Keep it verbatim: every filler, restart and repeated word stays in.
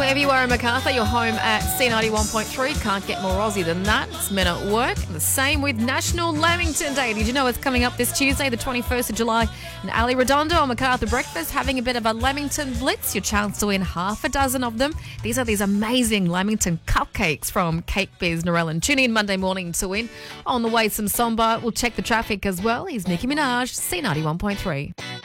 Wherever you are in Macarthur, you're home at C ninety-one point three. Can't get more Aussie than that. It's Men at Work. The same with National Lamington Day. Did you know it's coming up this Tuesday, the twenty-first of July? And Ali Redondo on Macarthur Breakfast having a bit of a Lamington Blitz. Your chance to win half a dozen of them. These are these amazing Lamington cupcakes from Cake Biz Narellan. Tune in Monday morning to win. On the way, some Somba. We'll check the traffic as well. Here's Nicki Minaj, C ninety-one point three.